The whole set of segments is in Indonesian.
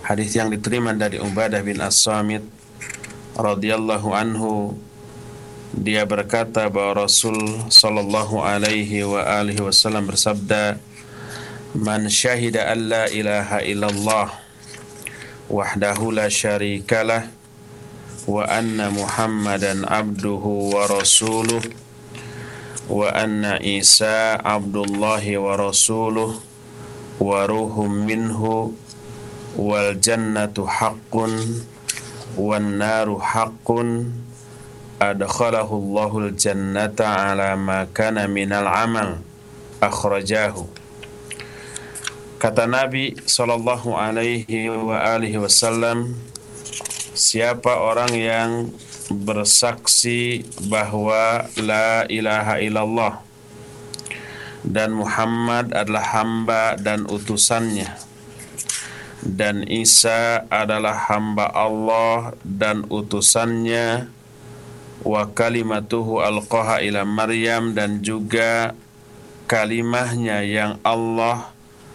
Hadis yang diterima dari Ubadah bin As-Samit radhiyallahu anhu, dia berkata bahwa Rasul sallallahu alaihi wa alihi wasallam bersabda, "Man syahida an la ilaha illallah wahdahu la syarikalah wa anna Muhammadan abduhu wa rasuluh wa anna Isa abdullahi wa rasuluh wa ruhum minhu wal jannatu haqqun wan naru haqqun adkhalahu Allahul jannata ala ma kana minal amal akhrajahu." Kata Nabi sallallahu alaihi wa alihi wasallam, siapa orang yang bersaksi bahwa la ilaha illallah dan Muhammad adalah hamba dan utusannya, dan Isa adalah hamba Allah dan utusannya, wa kalimatuhu alqaha ila Maryam, dan juga kalimahnya yang Allah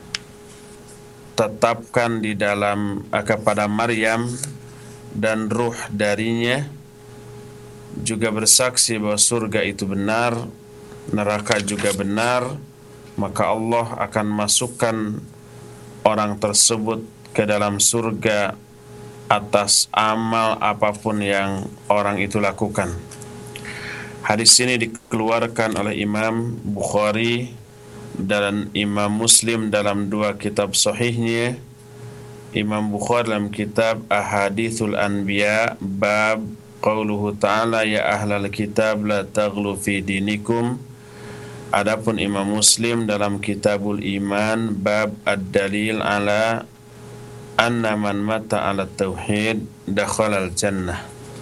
tetapkan di dalam kepada Maryam dan ruh darinya, juga bersaksi bahwa surga itu benar, neraka juga benar, maka Allah akan masukkan orang tersebut ke dalam surga atas amal apapun yang orang itu lakukan. Hadis ini dikeluarkan oleh Imam Bukhari dan Imam Muslim dalam dua kitab sahihnya. Imam Bukhari dalam kitab Ahadithul Anbiya bab qauluhu ta'ala ya ahlal kitab la taghlu fi dinikum. Adapun Imam Muslim dalam Kitabul Iman bab ad-dalil ala anna man mata ala tauhid dakhalal jannah.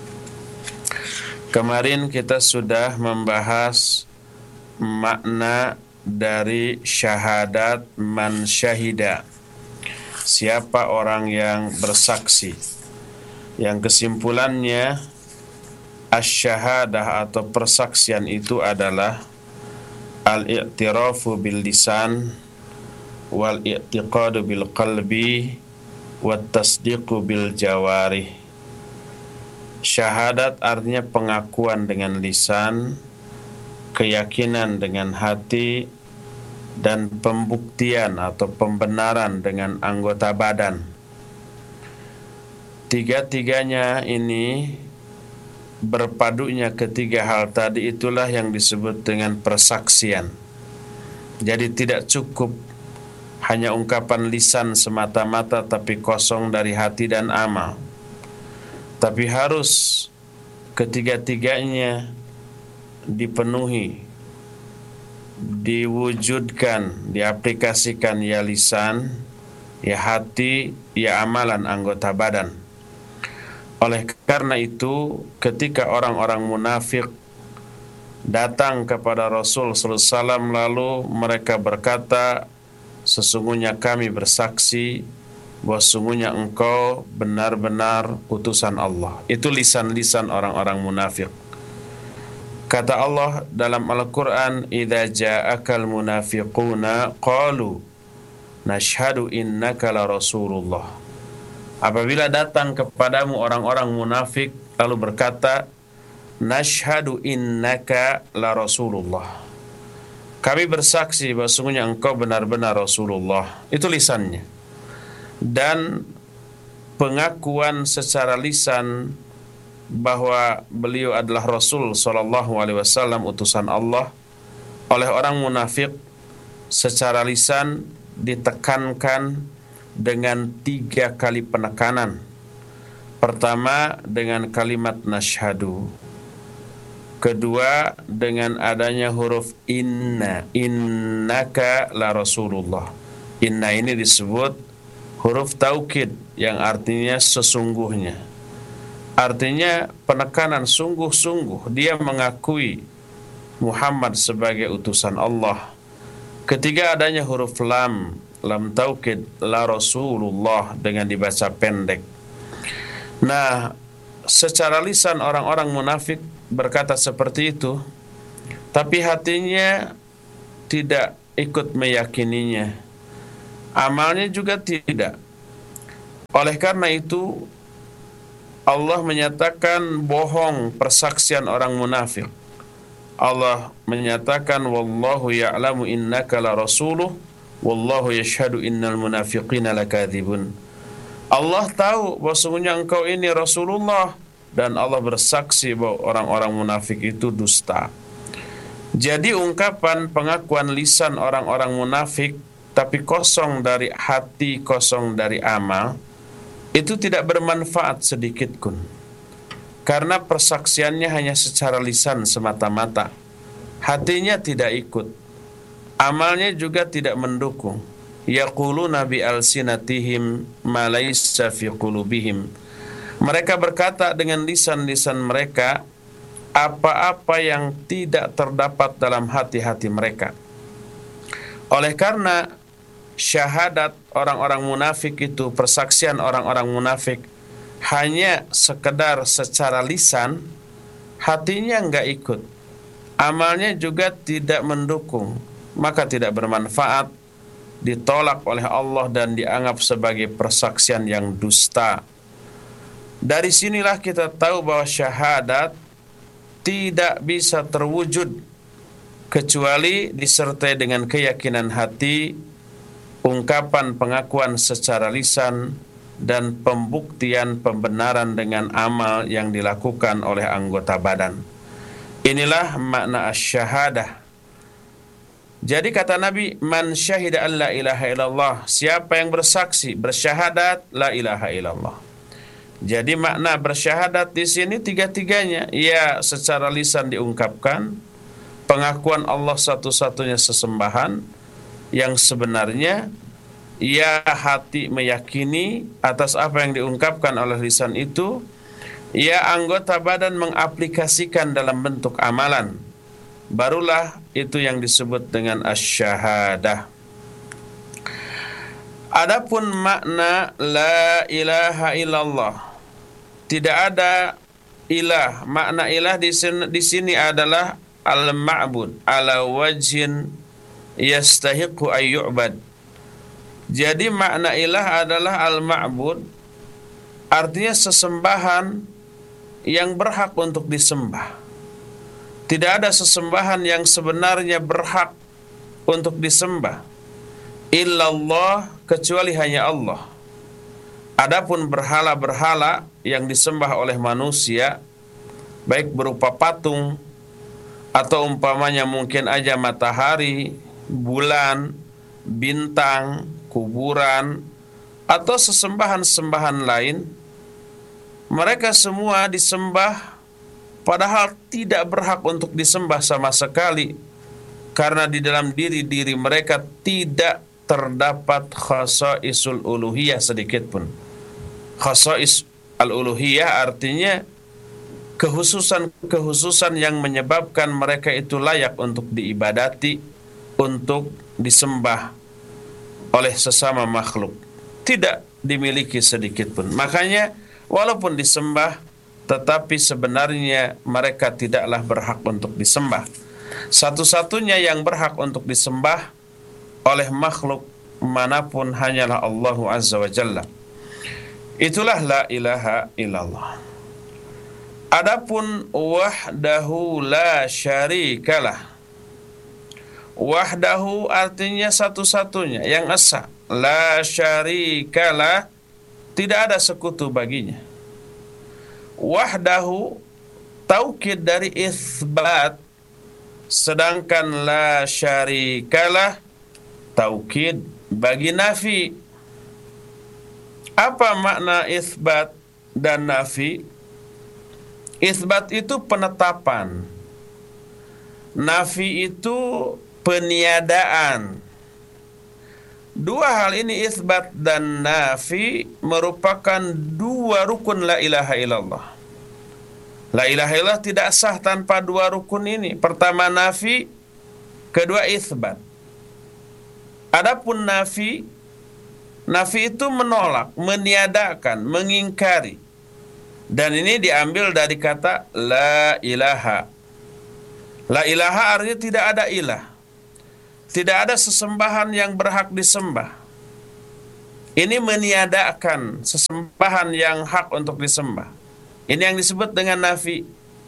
Kemarin kita sudah membahas makna dari syahadat man syahida, siapa orang yang bersaksi, yang kesimpulannya asy-syahadah atau persaksian itu adalah al-i'tirafu bil lisan wal i'tiqadu bil qalbi wat tasdiqu bil jawarih. Syahadat artinya pengakuan dengan lisan, keyakinan dengan hati, dan pembuktian atau pembenaran dengan anggota badan. Tiga-tiganya ini, berpadunya ketiga hal tadi, itulah yang disebut dengan persaksian. Jadi tidak cukup hanya ungkapan lisan semata-mata tapi kosong dari hati dan amal, tapi harus ketiga-tiganya dipenuhi, diwujudkan, diaplikasikan, ya lisan, ya hati, ya amalan anggota badan. Oleh karena itu, ketika orang-orang munafik datang kepada Rasul sallallahu alaihi wasallam lalu mereka berkata, sesungguhnya kami bersaksi bahwa sesungguhnya engkau benar-benar utusan Allah. Itu lisan-lisan orang-orang munafik. Kata Allah dalam Al-Quran, idza ja'akal munafiquna qalu nashhadu innaka la rasulullah. Apabila datang kepadamu orang-orang munafik lalu berkata, nashhadu innaka la rasulullah, kami bersaksi bahwa sesungguhnya engkau benar-benar Rasulullah. Itu lisannya. Dan pengakuan secara lisan bahwa beliau adalah Rasul sallallahu alaihi wasallam, utusan Allah, oleh orang munafik secara lisan ditekankan dengan 3 kali penekanan. Pertama dengan kalimat nashhadu, kedua dengan adanya huruf inna, innaka la rasulullah. Inna ini disebut huruf taukid yang artinya sesungguhnya. Artinya penekanan sungguh-sungguh dia mengakui Muhammad sebagai utusan Allah. Ketiga adanya huruf lam, lam taukid, la rasulullah dengan dibaca pendek. Nah, secara lisan orang-orang munafik berkata seperti itu, tapi hatinya tidak ikut meyakininya, amalnya juga tidak. Oleh karena itu Allah menyatakan bohong persaksian orang munafik. Allah menyatakan wallahu ya'lamu innaka la rasuluh wallahu yashhadu innal munafiqina lakadzibun. Allah tahu bahwa sesungguhnya engkau ini Rasulullah, dan Allah bersaksi bahwa orang-orang munafik itu dusta. Jadi ungkapan pengakuan lisan orang-orang munafik tapi kosong dari hati, kosong dari amal, itu tidak bermanfaat sedikitpun. Karena persaksiannya hanya secara lisan semata-mata. Hatinya tidak ikut. Amalnya juga tidak mendukung. Yaquluna bi alsinatihim ma laysa fi qulubihim. Mereka berkata dengan lisan-lisan mereka apa-apa yang tidak terdapat dalam hati-hati mereka. Oleh karena syahadat orang-orang munafik itu, persaksian orang-orang munafik hanya sekedar secara lisan, hatinya enggak ikut, amalnya juga tidak mendukung, maka tidak bermanfaat, ditolak oleh Allah dan dianggap sebagai persaksian yang dusta. Dari sinilah kita tahu bahwa syahadat tidak bisa terwujud kecuali disertai dengan keyakinan hati, ungkapan pengakuan secara lisan, dan pembuktian pembenaran dengan amal yang dilakukan oleh anggota badan. Inilah makna asy-syahadah. Jadi kata Nabi, man syahida an la ilaha illallah, siapa yang bersaksi, bersyahadat la ilaha illallah. Jadi makna bersyahadat di sini tiga-tiganya, ya secara lisan diungkapkan pengakuan Allah satu-satunya sesembahan yang sebenarnya, ya hati meyakini atas apa yang diungkapkan oleh lisan itu, ya anggota badan mengaplikasikan dalam bentuk amalan. Barulah itu yang disebut dengan asy-syahadah. Adapun makna la ilaha illallah, tidak ada ilah. Makna ilah di sini adalah al-ma'bud ala wajhin yastahiqu ay yu'bad. Jadi makna ilah adalah al-ma'bud, artinya sesembahan yang berhak untuk disembah. Tidak ada sesembahan yang sebenarnya berhak untuk disembah illallah, kecuali hanya Allah. Adapun berhala-berhala yang disembah oleh manusia, baik berupa patung atau umpamanya mungkin aja matahari, bulan, bintang, kuburan, atau sesembahan-sembahan lain, mereka semua disembah padahal tidak berhak untuk disembah sama sekali, karena di dalam diri-diri mereka tidak terdapat khasaisul uluhiyah sedikit pun. Khasais al-uluhiyah artinya kehususan-kehususan yang menyebabkan mereka itu layak untuk diibadati, untuk disembah oleh sesama makhluk. Tidak dimiliki sedikit pun. Makanya walaupun disembah, tetapi sebenarnya mereka tidaklah berhak untuk disembah. Satu-satunya yang berhak untuk disembah oleh makhluk manapun hanyalah Allah Azza wa Jalla. Itulah la ilaha illallah. Adapun wahdahu la syarikalah. Wahdahu artinya satu-satunya, yang esa. La syarikalah, tidak ada sekutu baginya. Wahdahu taukid dari itsbat, sedangkan la syarikalah taukid bagi nafi. Apa makna itsbat dan nafi? Itsbat itu penetapan, nafi itu peniadaan. Dua hal ini, itsbat dan nafi, merupakan dua rukun la ilaha illallah. La ilaha illallah tidak sah tanpa dua rukun ini. Pertama nafi, kedua itsbat. Adapun nafi, nafi itu menolak, meniadakan, mengingkari. Dan ini diambil dari kata la ilaha. La ilaha artinya tidak ada ilah. Tidak ada sesembahan yang berhak disembah. Ini meniadakan sesembahan yang hak untuk disembah. Ini yang disebut dengan nafi.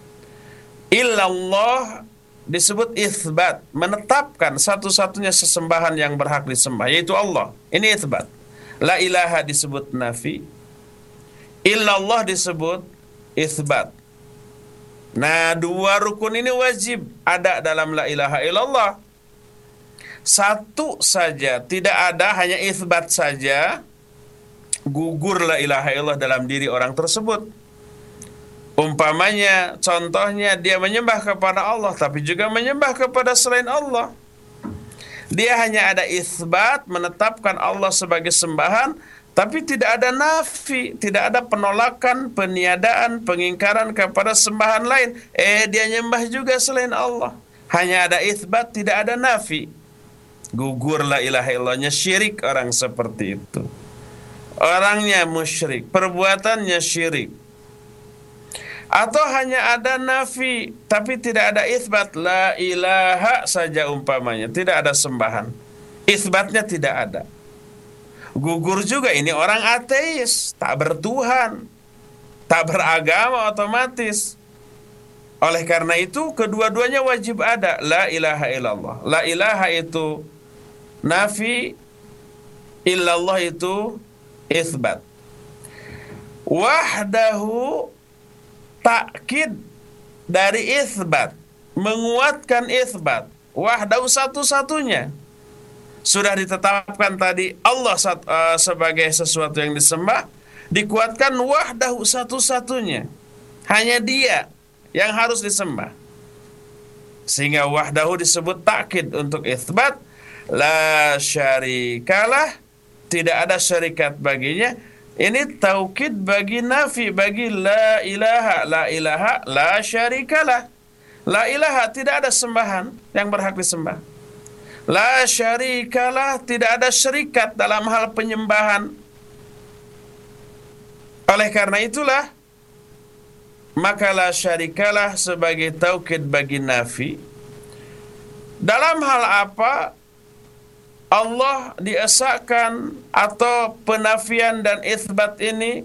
Illallah disebut itsbat, menetapkan satu-satunya sesembahan yang berhak disembah, yaitu Allah. Ini itsbat. La ilaha disebut nafi, illallah disebut itsbat. Nah, dua rukun ini wajib ada dalam la ilaha illallah. Satu saja tidak ada, hanya itsbat saja, gugur la ilaha illallah dalam diri orang tersebut. Umpamanya, contohnya dia menyembah kepada Allah tapi juga menyembah kepada selain Allah. Dia hanya ada itsbat, menetapkan Allah sebagai sembahan, tapi tidak ada nafi, tidak ada penolakan, peniadaan, pengingkaran kepada sembahan lain. Dia nyembah juga selain Allah. Hanya ada itsbat, tidak ada nafi. Gugur la ilaha illallahnya, syirik orang seperti itu. Orangnya musyrik, perbuatannya syirik. Atau hanya ada nafi, tapi tidak ada itsbat, la ilaha saja umpamanya, tidak ada sembahan. Itsbatnya tidak ada. Gugur juga, ini orang ateis, tak bertuhan, tak beragama otomatis. Oleh karena itu, kedua-duanya wajib ada, la ilaha illallah. La ilaha itu nafi, illallah itu itsbat. Wahdahu takkid dari itsbat, menguatkan itsbat. Wahdahu satu-satunya. Sudah ditetapkan tadi Allah sebagai sesuatu yang disembah, dikuatkan wahdahu satu-satunya. Hanya Dia yang harus disembah. Sehingga wahdahu disebut takkid untuk itsbat. La syarikalah, tidak ada syarikat baginya. Ini taukid bagi nafi, bagi la ilaha. La ilaha, la syarikalah. La ilaha, tidak ada sembahan yang berhak disembah. La syarikalah, tidak ada syarikat dalam hal penyembahan. Oleh karena itulah, maka la syarikalah sebagai taukid bagi nafi. Dalam hal apa Allah diesakan atau penafian dan itsbat ini?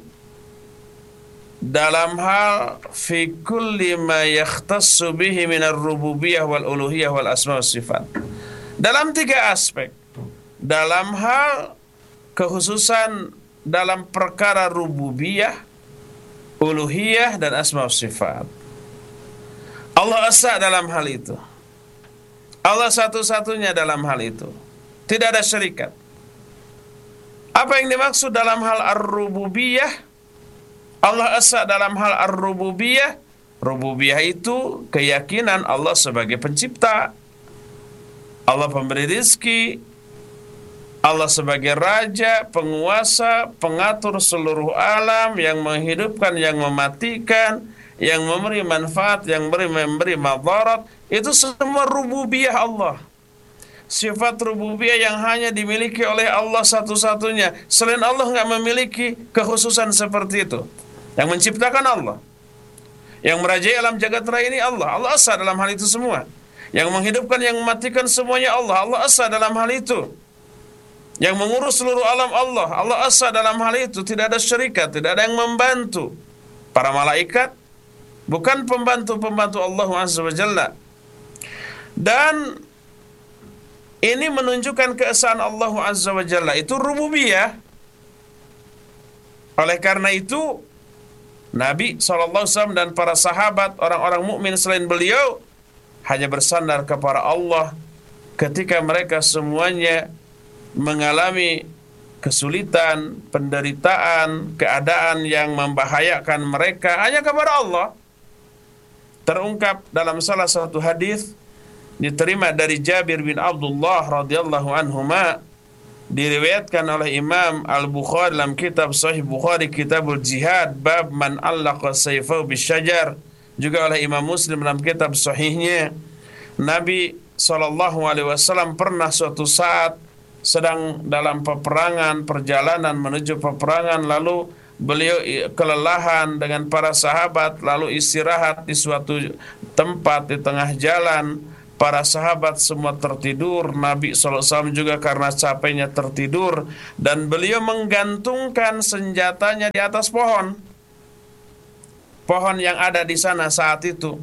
Dalam hal fi kulli ma yakhtassu bihi minar rububiyah wal uluhiyah wal asma was sifat. Dalam tiga aspek. Dalam hal kekhususan dalam perkara rububiyah, uluhiyah dan asma was sifat. Allah esa dalam hal itu. Allah satu-satunya dalam hal itu. Tidak ada syarikat. Apa yang dimaksud dalam hal ar-rububiyah? Allah esa dalam hal ar-rububiyah. Rububiyah itu keyakinan Allah sebagai pencipta, Allah pemberi rizki, Allah sebagai raja, penguasa, pengatur seluruh alam, yang menghidupkan, yang mematikan, yang memberi manfaat, yang memberi madarat. Itu semua rububiyah Allah. Sifat rububiyah yang hanya dimiliki oleh Allah satu-satunya. Selain Allah nggak memiliki kekhususan seperti itu. Yang menciptakan Allah, yang merajai alam jagat raya ini Allah. Allah esa dalam hal itu semua. Yang menghidupkan, yang mematikan semuanya Allah. Allah esa dalam hal itu. Yang mengurus seluruh alam Allah. Allah esa dalam hal itu. Tidak ada syarikat, tidak ada yang membantu. Para malaikat bukan pembantu-pembantu Allah Azza wa Jalla. Dan ini menunjukkan keesaan Allah Azza wa Jalla. Itu rububiyah. Oleh karena itu, Nabi SAW dan para sahabat, orang-orang mukmin selain beliau, hanya bersandar kepada Allah ketika mereka semuanya mengalami kesulitan, penderitaan, keadaan yang membahayakan mereka, hanya kepada Allah. Terungkap dalam salah satu hadis diterima dari Jabir bin Abdullah radhiyallahu anhuma, diriwayatkan oleh Imam Al-Bukhari dalam kitab Sahih Bukhari Kitabul Jihad bab man allaqa sayfahu bisyajar, juga oleh Imam Muslim dalam kitab sahihnya. Nabi SAW pernah suatu saat sedang dalam peperangan, perjalanan menuju peperangan, lalu beliau kelelahan dengan para sahabat, lalu istirahat di suatu tempat di tengah jalan. para sahabat semua tertidur, Nabi SAW juga karena capeknya tertidur, dan beliau menggantungkan senjatanya di atas pohon yang ada di sana saat itu.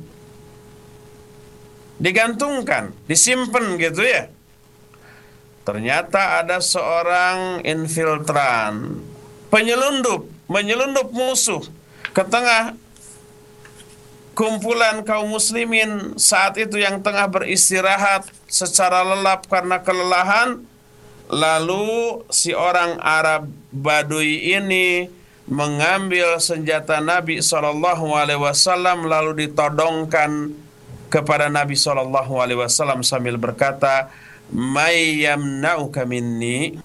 Digantungkan, disimpan gitu ya. Ternyata ada seorang infiltran, menyelundup musuh ke tengah kumpulan kaum muslimin saat itu yang tengah beristirahat secara lelap karena kelelahan. Lalu si orang Arab Badui ini mengambil senjata Nabi SAW lalu ditodongkan kepada Nabi SAW sambil berkata, "May yamna'uka minni?"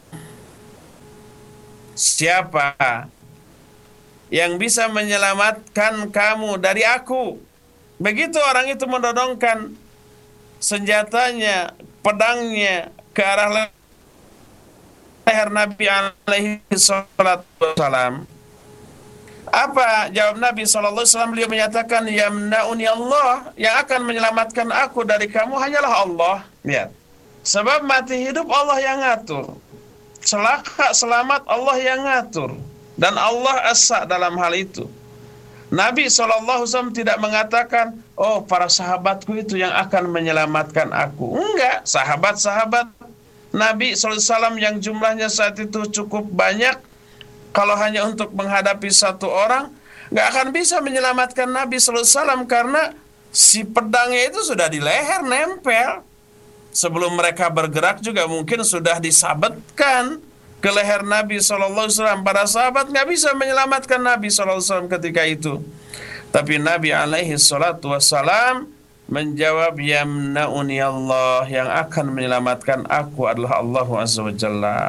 Siapa yang bisa menyelamatkan kamu dari aku? Begitu orang itu menodongkan senjatanya, pedangnya ke arah leher Nabi alaihi salatu wassalam. Apa jawab Nabi SAW? Beliau menyatakan, "Yamna'uni Allah, yang akan menyelamatkan aku dari kamu hanyalah Allah." Lihat, sebab mati hidup Allah yang ngatur, celaka selamat Allah yang ngatur, dan Allah asa dalam hal itu. Nabi SAW tidak mengatakan, "Oh, para sahabatku itu yang akan menyelamatkan aku." Enggak, sahabat-sahabat Nabi SAW yang jumlahnya saat itu cukup banyak, kalau hanya untuk menghadapi satu orang, nggak akan bisa menyelamatkan Nabi SAW karena si pedangnya itu sudah di leher nempel. Sebelum mereka bergerak juga mungkin sudah disabetkan ke leher Nabi SAW. Para sahabat nggak bisa menyelamatkan Nabi SAW ketika itu. Tapi Nabi alaihi salatu wassalam menjawab, "Yamna'uni Allah, yang akan menyelamatkan aku adalah Allah Azza wa Jalla."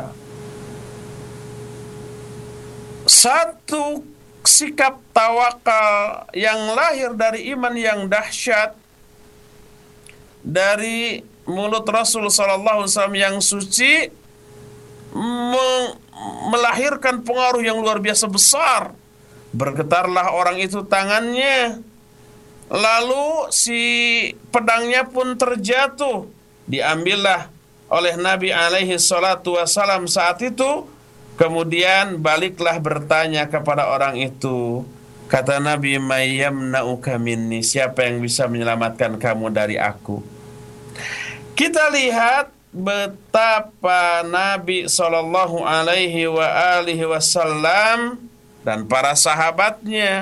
Satu sikap tawakal yang lahir dari iman yang dahsyat dari mulut Rasul sallallahu alaihi wasallam yang suci melahirkan pengaruh yang luar biasa besar. Bergetarlah orang itu tangannya, lalu si pedangnya pun terjatuh, diambillah oleh Nabi alaihi salatu wasallam saat itu. Kemudian baliklah bertanya kepada orang itu. Kata Nabi, "May yamna'uka minni?" Siapa yang bisa menyelamatkan kamu dari aku? Kita lihat betapa Nabi sallallahu alaihi wasallam dan para sahabatnya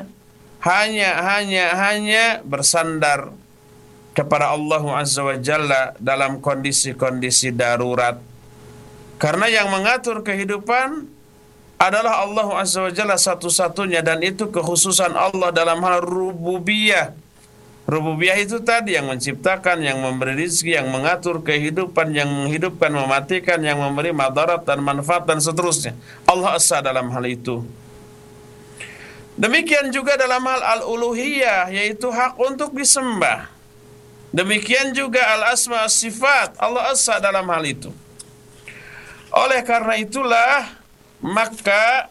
hanya bersandar kepada Allah Azza wa Jalla dalam kondisi-kondisi darurat. Karena yang mengatur kehidupan adalah Allah Azza wa Jalla satu-satunya, dan itu kekhususan Allah dalam hal rububiyah. Rububiyah itu tadi yang menciptakan, yang memberi rezeki, yang mengatur kehidupan, yang menghidupkan, mematikan, yang memberi madarat dan manfaat dan seterusnya. Allah esa dalam hal itu. Demikian juga dalam hal al-uluhiyah, yaitu hak untuk disembah. Demikian juga al-asma as-sifat, Allah esa dalam hal itu. Oleh karena itulah maka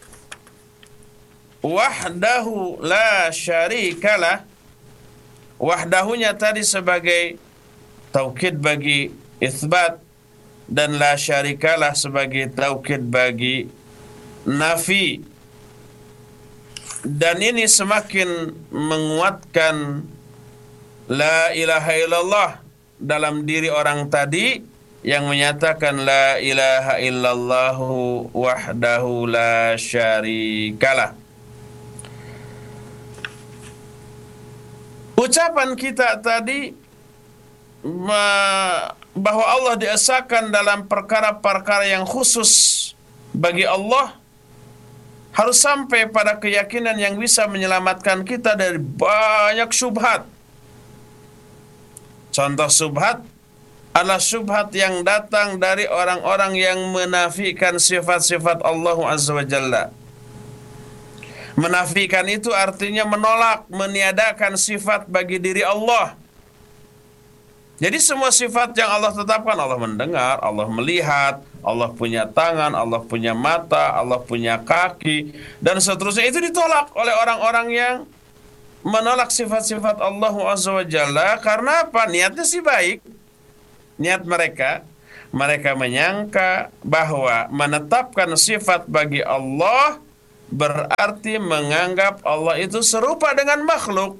wahdahu la syarikalah, wahdahunya tadi sebagai taukid bagi itsbat, dan la syarikalah sebagai taukid bagi nafi. Dan ini semakin menguatkan la ilaha illallah dalam diri orang tadi yang menyatakan la ilaha illallahu wahdahu la syarikalah. Ucapan kita tadi bahwa Allah diesakan dalam perkara-perkara yang khusus bagi Allah harus sampai pada keyakinan yang bisa menyelamatkan kita dari banyak syubhat. Contoh syubhat adalah syubhat yang datang dari orang-orang yang menafikan sifat-sifat Allah Azza wa Jalla. Menafikan itu artinya menolak, meniadakan sifat bagi diri Allah. Jadi semua sifat yang Allah tetapkan, Allah mendengar, Allah melihat, Allah punya tangan, Allah punya mata, Allah punya kaki, dan seterusnya, itu ditolak oleh orang-orang yang menolak sifat-sifat Allah Azza wa Jalla karena apa? Niatnya sih baik. Niat mereka menyangka bahwa menetapkan sifat bagi Allah berarti menganggap Allah itu serupa dengan makhluk.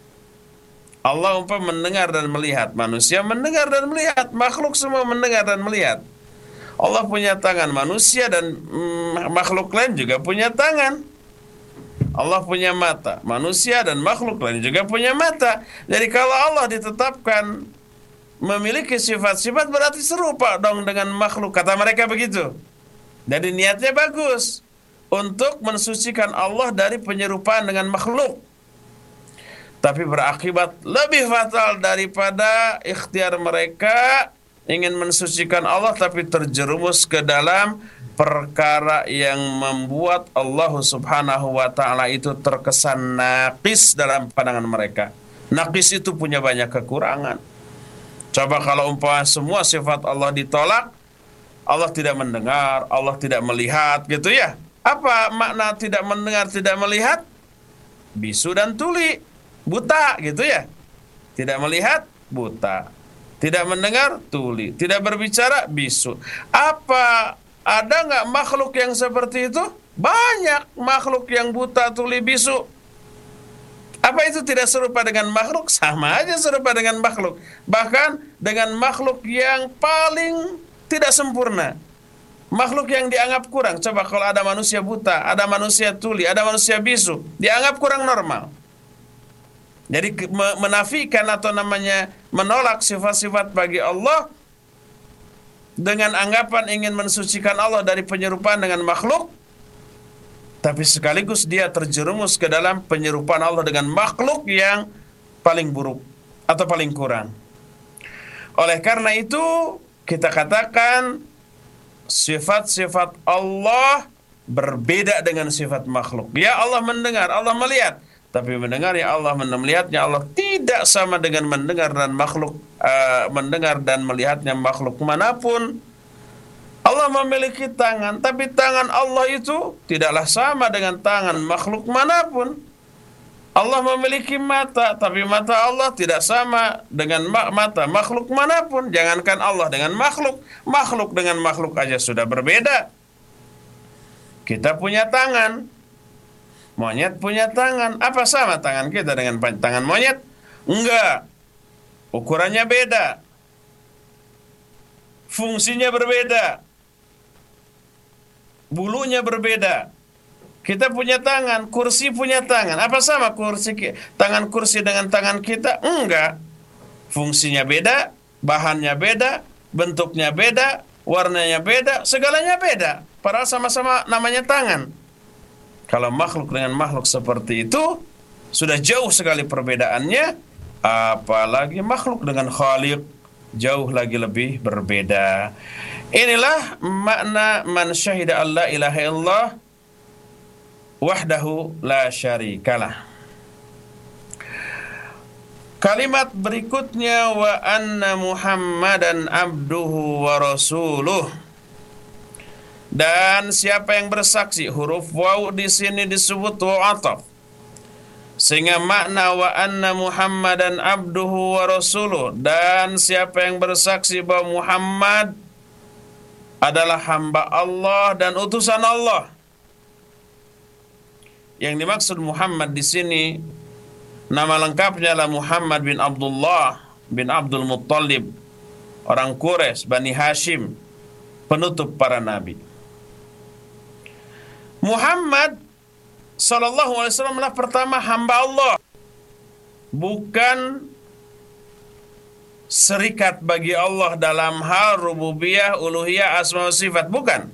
Allah mendengar dan melihat, manusia mendengar dan melihat, makhluk semua mendengar dan melihat. Allah punya tangan, manusia dan makhluk lain juga punya tangan. Allah punya mata, manusia dan makhluk lain juga punya mata. Jadi kalau Allah ditetapkan memiliki sifat-sifat berarti serupa dong dengan makhluk, kata mereka begitu. Jadi niatnya bagus untuk mensucikan Allah dari penyerupaan dengan makhluk. Tapi berakibat lebih fatal daripada ikhtiar mereka ingin mensucikan Allah tapi terjerumus ke dalam perkara yang membuat Allah Subhanahu wa ta'ala itu terkesan naqis dalam pandangan mereka. Naqis itu punya banyak kekurangan. Coba kalau umpama semua sifat Allah ditolak, Allah tidak mendengar, Allah tidak melihat, gitu ya. Apa makna tidak mendengar, tidak melihat? Bisu dan tuli, buta, gitu ya. Tidak melihat, buta. Tidak mendengar, tuli. Tidak berbicara, bisu. Apa ada nggak makhluk yang seperti itu? Banyak makhluk yang buta, tuli, bisu. Apa itu tidak serupa dengan makhluk? Sama aja serupa dengan makhluk. Bahkan dengan makhluk yang paling tidak sempurna. Makhluk yang dianggap kurang. Coba kalau ada manusia buta, ada manusia tuli, ada manusia bisu, dianggap kurang normal. Jadi menafikan atau namanya menolak sifat-sifat bagi Allah dengan anggapan ingin mensucikan Allah dari penyerupaan dengan makhluk, tapi sekaligus dia terjerumus ke dalam penyerupaan Allah dengan makhluk yang paling buruk atau paling kurang. Oleh karena itu kita katakan sifat-sifat Allah berbeda dengan sifat makhluk. Ya Allah mendengar, Allah melihat. Tapi mendengar ya Allah, melihatnya Allah tidak sama dengan mendengar dan makhluk, mendengar dan melihatnya makhluk manapun. Allah memiliki tangan, tapi tangan Allah itu tidaklah sama dengan tangan makhluk manapun. Allah memiliki mata, tapi mata Allah tidak sama dengan mata makhluk manapun. Jangankan Allah dengan makhluk, makhluk dengan makhluk aja sudah berbeda. Kita punya tangan, monyet punya tangan. Apa sama tangan kita dengan tangan monyet? Enggak. Ukurannya beda. Fungsinya berbeda. Bulunya berbeda. Kita punya tangan, kursi punya tangan. Apa sama tangan kursi dengan tangan kita? Enggak. Fungsinya beda, bahannya beda, bentuknya beda, warnanya beda, segalanya beda. Padahal sama-sama namanya tangan. Kalau makhluk dengan makhluk seperti itu, sudah jauh sekali perbedaannya. Apalagi makhluk dengan Khaliq, jauh lagi lebih berbeda. Inilah makna man syahida alla ilaha illallah wahdahu la syarikalah. Kalimat berikutnya wa anna Muhammadan abduhu wa rasuluh. Dan siapa yang bersaksi, huruf waw di sini disebut waw ataf. Sehingga makna wa anna Muhammadan abduhu wa rasuluh, dan siapa yang bersaksi bahwa Muhammad adalah hamba Allah dan utusan Allah. Yang dimaksud Muhammad di sini nama lengkapnya adalah Muhammad bin Abdullah bin Abdul Muttalib, orang Quraisy, Bani Hashim, penutup para nabi. Muhammad sallallahu alaihi wasallam adalah pertama hamba Allah, bukan serikat bagi Allah dalam hal rububiyah, uluhiyah, asma wa sifat, bukan.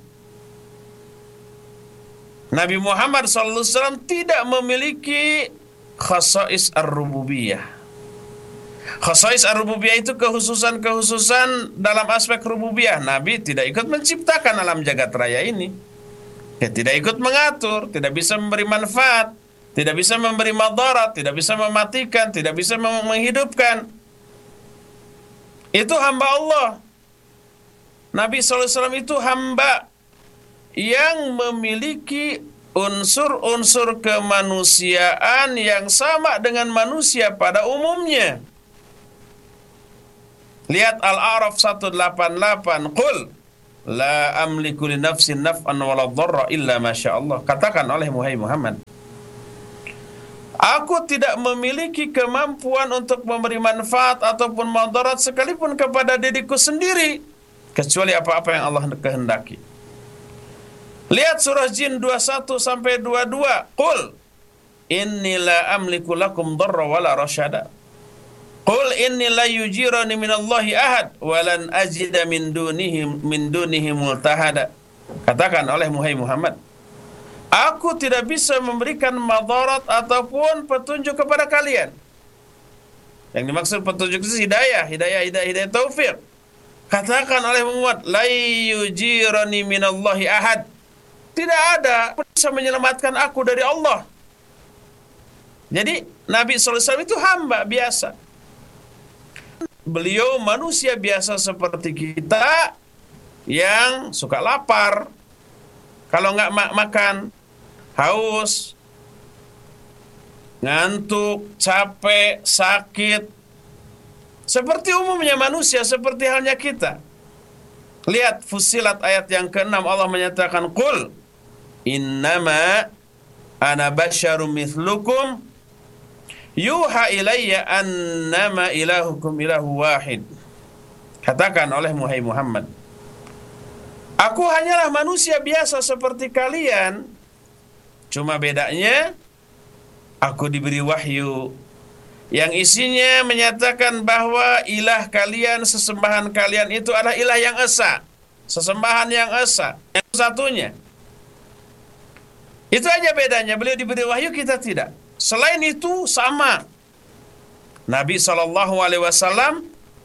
Nabi Muhammad SAW tidak memiliki khasais ar-rububiyah. Khasais ar-rububiyah itu kehususan-kehususan dalam aspek rububiyah. Nabi tidak ikut menciptakan alam jagat raya ini. Dia tidak ikut mengatur, tidak bisa memberi manfaat, tidak bisa memberi madarat, tidak bisa mematikan, tidak bisa menghidupkan. Itu hamba Allah. Nabi SAW itu hamba yang memiliki unsur-unsur kemanusiaan yang sama dengan manusia pada umumnya. Lihat Al-A'raf 188. Qul la amliku li nafsin naf'an wala dharra illa masyaallah. Katakan oleh Muhammad, aku tidak memiliki kemampuan untuk memberi manfaat ataupun madarat sekalipun kepada diriku sendiri, kecuali apa-apa yang Allah kehendaki. Lihat surah Jin 21 sampai 22. Qul inni la amliku lakum dharra wala rasyada. Qul inni la yujirani minallahi ahad walan ajida min dunihi multahada. Katakan oleh Muhammad, aku tidak bisa memberikan madarat ataupun petunjuk kepada kalian. Yang dimaksud petunjuk itu hidayah taufik. Katakan oleh Muhammad, la yujirani minallahi ahad. Tidak ada yang bisa menyelamatkan aku dari Allah. Jadi Nabi SAW itu hamba biasa. Beliau manusia biasa seperti kita yang suka lapar. Kalau nggak makan, haus, ngantuk, capek, sakit. Seperti umumnya manusia, seperti halnya kita. Lihat Fussilat ayat yang ke-6, Allah menyatakan, Qul innama ana basyarum mithlukum yuha ilayya annama ilahukum ilahu wahid. Katakan oleh Muhammad, aku hanyalah manusia biasa seperti kalian, cuma bedanya aku diberi wahyu yang isinya menyatakan bahwa ilah kalian, sesembahan kalian itu adalah ilah yang esa, sesembahan yang esa, yang satunya. Itu aja bedanya, beliau diberi wahyu, kita tidak. Selain itu sama. Nabi SAW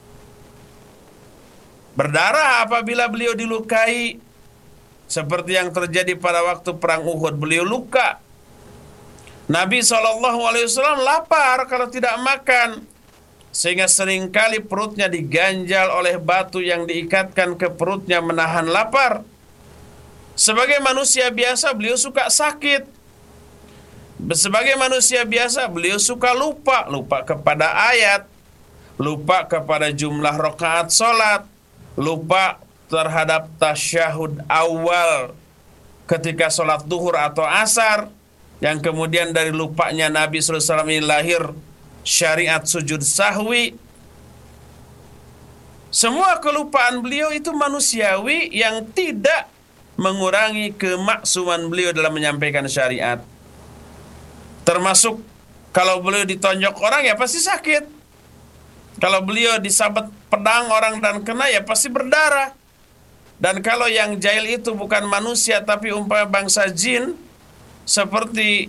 berdarah apabila beliau dilukai, seperti yang terjadi pada waktu perang Uhud, beliau luka. Nabi SAW lapar kalau tidak makan, sehingga seringkali perutnya diganjal oleh batu yang diikatkan ke perutnya menahan lapar. Sebagai manusia biasa beliau suka sakit. Sebagai manusia biasa beliau suka lupa kepada ayat, lupa kepada jumlah rakaat salat, lupa terhadap tasyahud awal ketika salat duhur atau asar, yang kemudian dari lupanya Nabi SAW ini lahir syariat sujud sahwi. Semua kelupaan beliau itu manusiawi yang tidak mengurangi kemaksuman beliau dalam menyampaikan syariat. Termasuk kalau beliau ditonjok orang ya pasti sakit. Kalau beliau disabet pedang orang dan kena ya pasti berdarah. Dan kalau yang jahil itu bukan manusia tapi umpama bangsa jin, seperti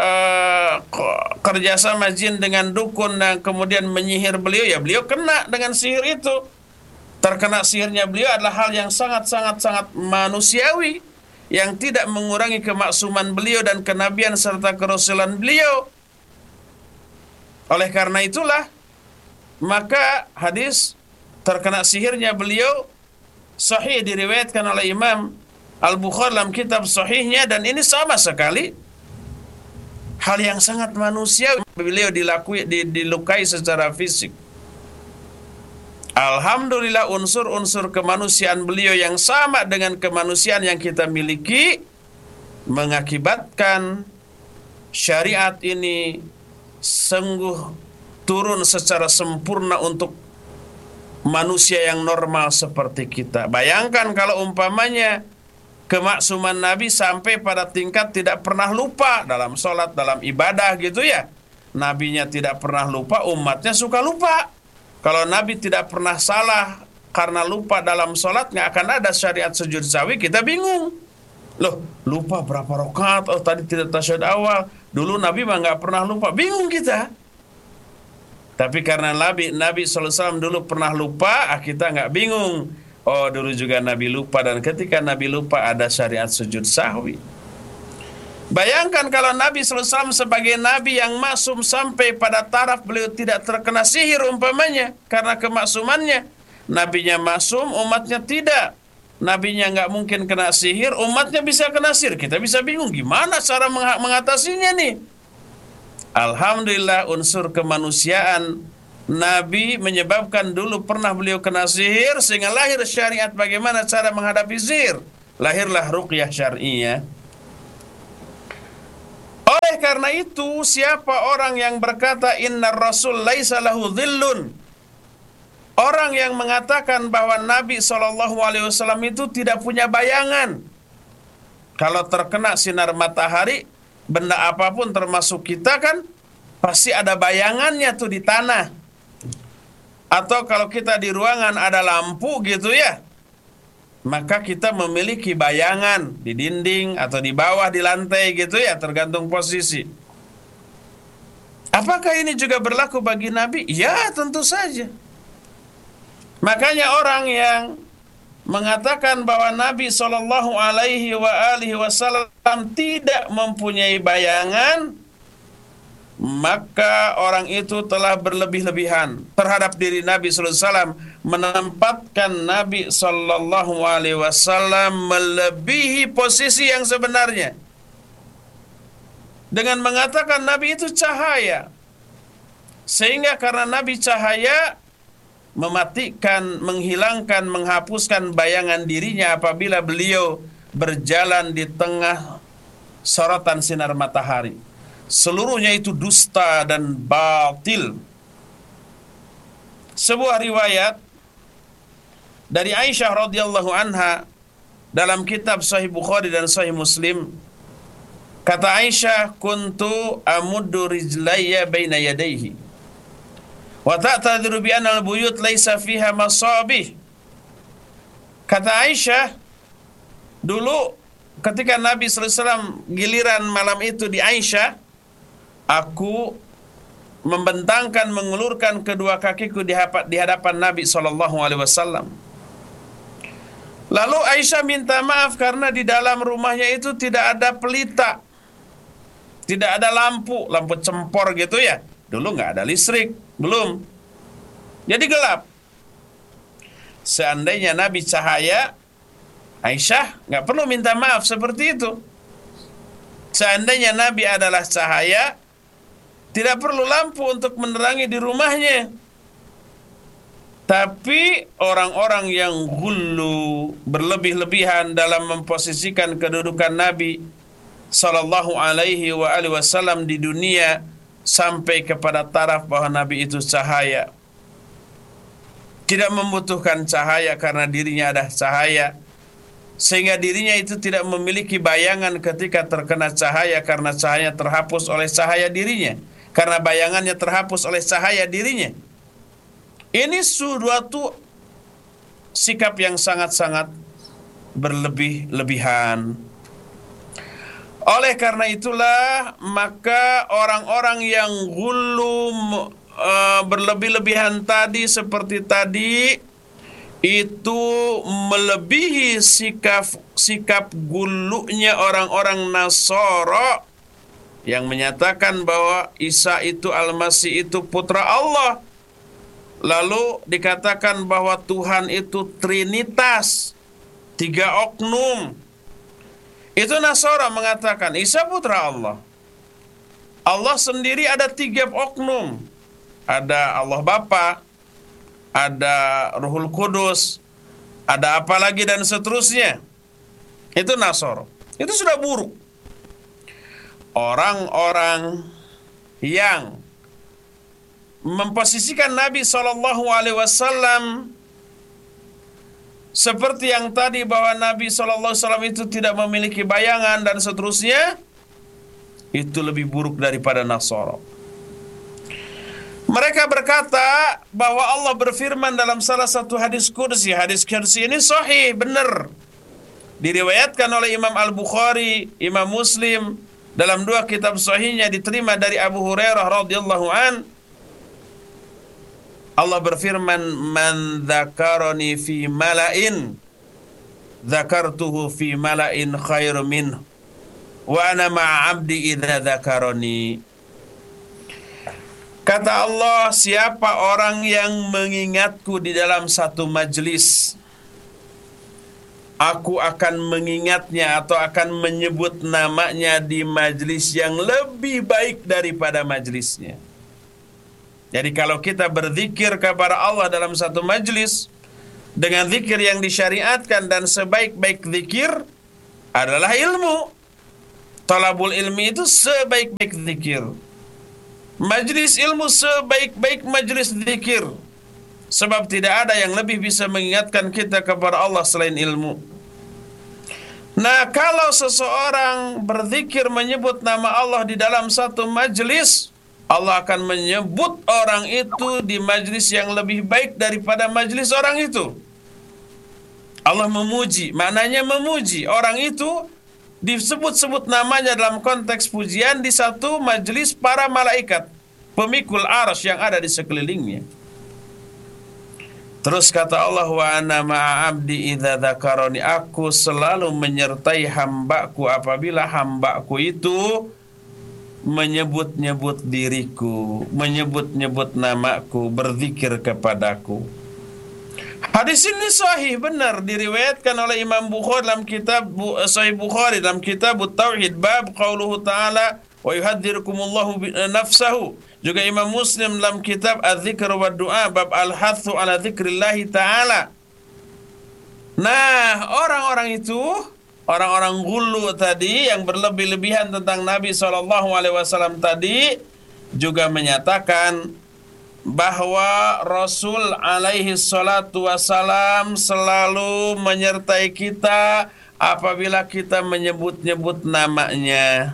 kerjasama jin dengan dukun dan kemudian menyihir beliau, ya beliau kena dengan sihir itu. Terkena sihirnya beliau adalah hal yang sangat manusiawi, yang tidak mengurangi kemaksuman beliau dan kenabian serta kerasulan beliau. Oleh karena itulah, maka hadis terkena sihirnya beliau sahih diriwayatkan oleh Imam Al-Bukhari dalam kitab sahihnya, dan ini sama sekali hal yang sangat manusiawi. Beliau dilukai secara fisik. Alhamdulillah unsur-unsur kemanusiaan beliau yang sama dengan kemanusiaan yang kita miliki mengakibatkan syariat ini sungguh turun secara sempurna untuk manusia yang normal seperti kita. Bayangkan kalau umpamanya kemaksuman Nabi sampai pada tingkat tidak pernah lupa dalam sholat, dalam ibadah gitu ya. Nabinya tidak pernah lupa, umatnya suka lupa. Kalau Nabi tidak pernah salah karena lupa dalam sholat, nggak akan ada syariat sujud sahwi, kita bingung. Loh, lupa berapa rakaat? Oh, tadi tidak tasyahud awal. Dulu Nabi mah nggak pernah lupa, bingung kita. Tapi karena Nabi SAW dulu pernah lupa, kita nggak bingung. Oh, dulu juga Nabi lupa, dan ketika Nabi lupa ada syariat sujud sahwi. Bayangkan kalau Nabi SAW sebagai Nabi yang maksum sampai pada taraf beliau tidak terkena sihir umpamanya, karena kemaksumannya. Nabinya maksum, umatnya tidak. nabinya nggak mungkin kena sihir, umatnya bisa kena sihir. Kita bisa bingung gimana cara mengatasinya nih. Alhamdulillah unsur kemanusiaan Nabi menyebabkan dulu pernah beliau kena sihir, sehingga lahir syariat bagaimana cara menghadapi sihir. Lahirlah ruqyah syar'iyah. Oleh karena itu, siapa orang yang berkata inna rasul laisa lahu dhillun, orang yang mengatakan bahwa Nabi SAW itu tidak punya bayangan. Kalau terkena sinar matahari, benda apapun termasuk kita kan pasti ada bayangannya tuh di tanah. Atau kalau kita di ruangan ada lampu gitu ya, maka kita memiliki bayangan di dinding atau di bawah di lantai gitu ya, tergantung posisi. Apakah ini juga berlaku bagi Nabi? Ya, tentu saja. Makanya orang yang mengatakan bahwa Nabi Shallallahu Alaihi Wasallam tidak mempunyai bayangan, maka orang itu telah berlebih-lebihan terhadap diri Nabi Sallallahu Alaihi Wasallam, menempatkan Nabi Sallallahu Alaihi Wasallam melebihi posisi yang sebenarnya dengan mengatakan Nabi itu cahaya, sehingga karena Nabi cahaya mematikan, menghilangkan, menghapuskan bayangan dirinya apabila beliau berjalan di tengah sorotan sinar matahari. Seluruhnya itu dusta dan batil. Sebuah riwayat dari Aisyah radhiyallahu anha dalam kitab Sahih Bukhari dan Sahih Muslim, kata Aisyah, kuntu amuddu rijlayya baina yadayhi wa ta'tadiru bi anna al-buyut laysa fiha masabih. Kata Aisyah, dulu ketika Nabi sallallahu alaihi wasallam giliran malam itu di Aisyah, aku membentangkan, mengulurkan kedua kakiku di hadapan Nabi SAW. Lalu Aisyah minta maaf karena di dalam rumahnya itu tidak ada pelita, tidak ada lampu cempor gitu ya. Dulu nggak ada listrik, belum. Jadi gelap. Seandainya Nabi cahaya, Aisyah nggak perlu minta maaf seperti itu. Seandainya Nabi adalah cahaya, tidak perlu lampu untuk menerangi di rumahnya. Tapi orang-orang yang ghullu, berlebih-lebihan dalam memposisikan kedudukan Nabi Sallallahu Alaihi Wasallam di dunia, sampai kepada taraf bahwa Nabi itu cahaya, tidak membutuhkan cahaya karena dirinya ada cahaya, sehingga dirinya itu tidak memiliki bayangan ketika terkena cahaya karena cahaya terhapus oleh cahaya dirinya, karena bayangannya terhapus oleh cahaya dirinya. Ini suatu sikap yang sangat-sangat berlebih-lebihan. Oleh karena itulah, maka orang-orang yang ghullu, berlebih-lebihan tadi seperti tadi, itu melebihi sikap ghullunya orang-orang Nasara yang menyatakan bahwa Isa itu, Al-Masih itu putra Allah. Lalu dikatakan bahwa Tuhan itu Trinitas, 3 oknum. Itu Nasara mengatakan Isa putra Allah. Allah sendiri ada 3 oknum. Ada Allah Bapa, ada Ruhul Kudus, ada apa lagi dan seterusnya. Itu Nasara. Itu sudah buruk. Orang-orang yang memposisikan Nabi SAW seperti yang tadi, bahwa Nabi SAW itu tidak memiliki bayangan dan seterusnya, itu lebih buruk daripada Nasara. Mereka berkata bahwa Allah berfirman dalam salah satu hadis kursi. Hadis kursi ini sahih, benar, diriwayatkan oleh Imam Al-Bukhari, Imam Muslim, dalam 2 kitab sahihnya, diterima dari Abu Hurairah radhiyallahu an. Allah berfirman, man dzakarani fi mala'in dzakartuhu fi mala'in khairu minhu wa ana ma'a 'abdi idza dzakarani. Kata Allah, siapa orang yang mengingatku di dalam satu majlis, aku akan mengingatnya atau akan menyebut namanya di majlis yang lebih baik daripada majlisnya. Jadi kalau kita berzikir kepada Allah dalam satu majlis dengan zikir yang disyariatkan dan sebaik-baik zikir adalah ilmu. Talabul ilmi itu sebaik-baik zikir. Majlis ilmu sebaik-baik majlis zikir. Sebab tidak ada yang lebih bisa mengingatkan kita kepada Allah selain ilmu. Nah, kalau seseorang berzikir menyebut nama Allah di dalam satu majlis, Allah akan menyebut orang itu di majlis yang lebih baik daripada majlis orang itu. Allah memuji, maknanya memuji. Orang itu disebut-sebut namanya dalam konteks pujian di satu majlis para malaikat, pemikul arsy yang ada di sekelilingnya. Terus kata Allah, wa ana ma'a abdi idza dzakarani, aku selalu menyertai hambaku apabila hambaku itu menyebut-nyebut diriku, menyebut-nyebut namaku, berzikir kepadaku. Hadis ini sahih, benar, diriwayatkan oleh Imam Bukhari dalam kitab Sahih Bukhari dalam kitab Tauhid bab qauluhu ta'ala wa yuhadzirukumullahu nafsahu. Juga Imam Muslim dalam kitab Az-Zikr wa Du'a bab al-hathu ala dzikrillahi ta'ala. Nah, orang-orang itu, orang-orang ghulu tadi yang berlebih-lebihan tentang Nabi SAW tadi juga menyatakan bahwa Rasul alaihi salatu wassalam selalu menyertai kita apabila kita menyebut-nyebut namanya.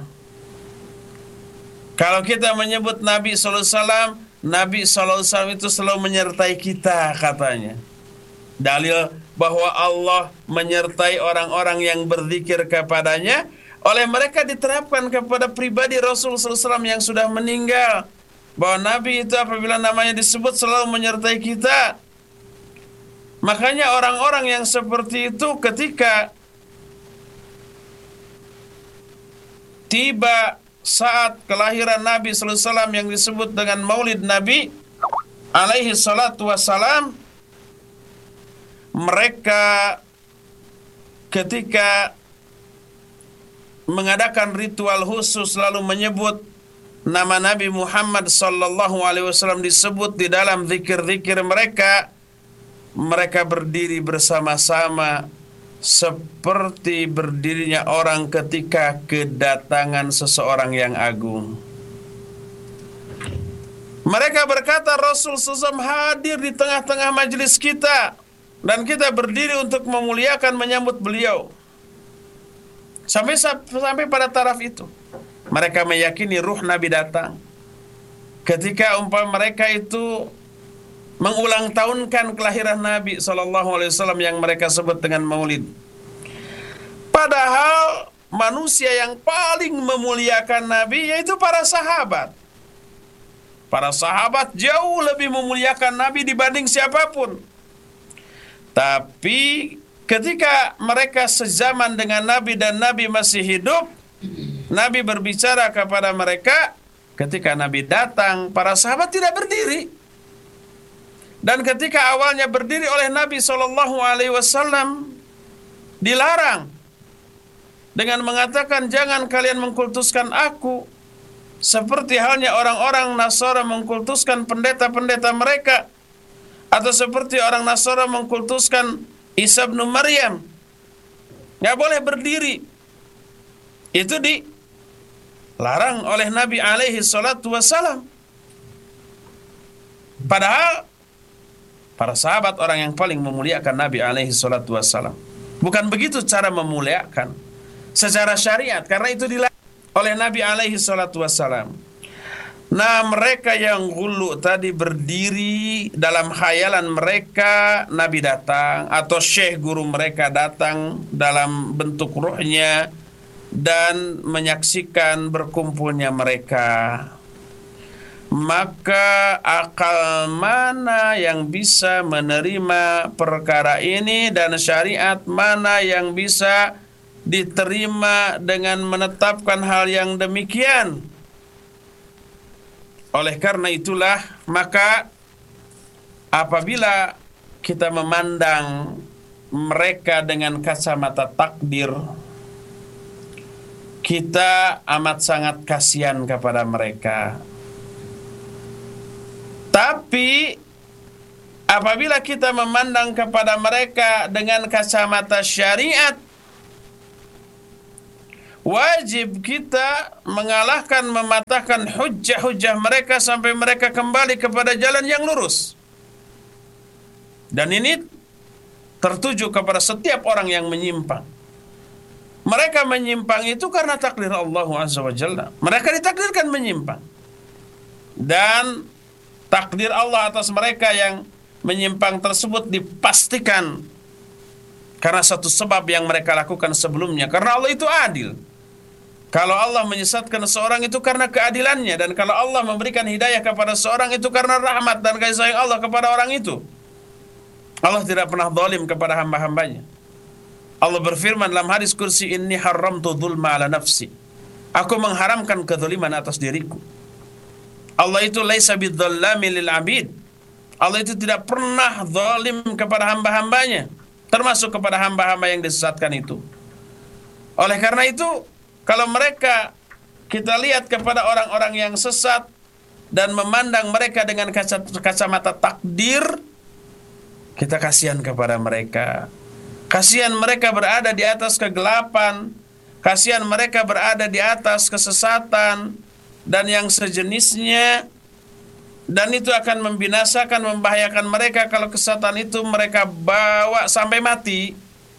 Kalau kita menyebut Nabi SAW, Nabi SAW itu selalu menyertai kita, katanya. Dalil bahwa Allah menyertai orang-orang yang berzikir kepadanya, oleh mereka diterapkan kepada pribadi Rasul SAW yang sudah meninggal. Bahwa Nabi itu apabila namanya disebut selalu menyertai kita. Makanya orang-orang yang seperti itu ketika tiba saat kelahiran Nabi sallallahu alaihi wasallam yang disebut dengan Maulid Nabi alaihi salatu wassalam, mereka ketika mengadakan ritual khusus lalu menyebut nama Nabi Muhammad sallallahu alaihi wasallam disebut di dalam zikir-zikir mereka, mereka berdiri bersama-sama seperti berdirinya orang ketika kedatangan seseorang yang agung. Mereka berkata Rasul SAW hadir di tengah-tengah majelis kita dan kita berdiri untuk memuliakan menyambut beliau. Sampai pada taraf itu mereka meyakini ruh Nabi datang ketika umpama mereka itu mengulang tahunkan kelahiran Nabi SAW yang mereka sebut dengan Maulid. Padahal manusia yang paling memuliakan Nabi yaitu para sahabat. Para sahabat jauh lebih memuliakan Nabi dibanding siapapun. Tapi ketika mereka sezaman dengan Nabi dan Nabi masih hidup, Nabi berbicara kepada mereka. Ketika Nabi datang, para sahabat tidak berdiri. Dan ketika awalnya berdiri oleh Nabi SAW dilarang dengan mengatakan jangan kalian mengkultuskan aku seperti halnya orang-orang Nasara mengkultuskan pendeta-pendeta mereka, atau seperti orang Nasara mengkultuskan Isa bin Maryam. Nggak boleh berdiri. Itu dilarang oleh Nabi alaihi salatu wassalam. Padahal para sahabat orang yang paling memuliakan Nabi alaihi salatu wassalam. Bukan begitu cara memuliakan secara syariat, karena itu dilarang oleh Nabi alaihi salatu wassalam. Nah, mereka yang ghulu tadi berdiri dalam khayalan mereka Nabi datang atau syekh guru mereka datang dalam bentuk ruhnya dan menyaksikan berkumpulnya mereka. Maka akal mana yang bisa menerima perkara ini dan syariat mana yang bisa diterima dengan menetapkan hal yang demikian? Oleh karena itulah maka apabila kita memandang mereka dengan kacamata takdir, kita amat sangat kasihan kepada mereka. Tapi apabila kita memandang kepada mereka dengan kacamata syariat, wajib kita mengalahkan, mematahkan hujjah-hujjah mereka sampai mereka kembali kepada jalan yang lurus. Dan ini tertuju kepada setiap orang yang menyimpang. Mereka menyimpang itu karena takdir Allah Azza wa Jalla. Mereka ditakdirkan menyimpang. Dan takdir Allah atas mereka yang menyimpang tersebut dipastikan karena satu sebab yang mereka lakukan sebelumnya. Karena Allah itu adil. Kalau Allah menyesatkan seorang itu karena keadilannya, dan kalau Allah memberikan hidayah kepada seorang itu karena rahmat dan kasih sayang Allah kepada orang itu. Allah tidak pernah zalim kepada hamba-hambanya. Allah berfirman dalam hadis kursi, inni haramtu dzulma ala nafsi. Aku mengharamkan kezaliman atas diriku. Allah itu laisa bidzallami lil abid. Allah itu tidak pernah zalim kepada hamba-hambanya, termasuk kepada hamba-hamba yang disesatkan itu. Oleh karena itu, kalau mereka kita lihat kepada orang-orang yang sesat dan memandang mereka dengan kacamata takdir, kita kasihan kepada mereka. Kasihan mereka berada di atas kegelapan, kasihan mereka berada di atas kesesatan dan yang sejenisnya, dan itu akan membinasakan, membahayakan mereka kalau kesesatan itu mereka bawa sampai mati.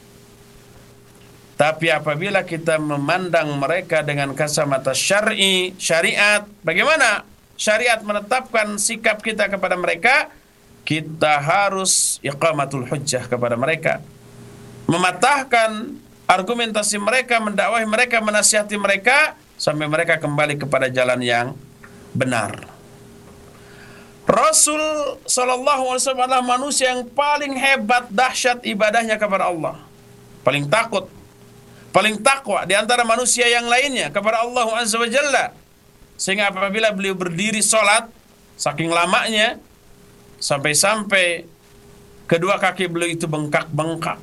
Tapi apabila kita memandang mereka dengan kacamata syariat, bagaimana syariat menetapkan sikap kita kepada mereka? Kita harus iqamatul hujjah kepada mereka, mematahkan argumentasi mereka, mendakwahi mereka, menasihati mereka sampai mereka kembali kepada jalan yang benar. Rasul sallallahu alaihi wasallam adalah manusia yang paling hebat, dahsyat ibadahnya kepada Allah, paling takut, paling takwa di antara manusia yang lainnya kepada Allah Azza wa Jalla. Sehingga apabila beliau berdiri sholat, saking lamanya, sampai-sampai kedua kaki beliau itu bengkak-bengkak.